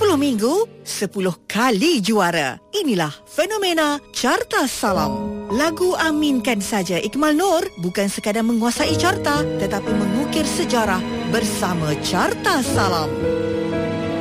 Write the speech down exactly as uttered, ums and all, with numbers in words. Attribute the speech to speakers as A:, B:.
A: sepuluh minggu, sepuluh kali juara. Inilah fenomena Carta Salam. Lagu Aminkan Saja Ikmal Nur bukan sekadar menguasai carta, tetapi mengukir sejarah bersama Carta Salam.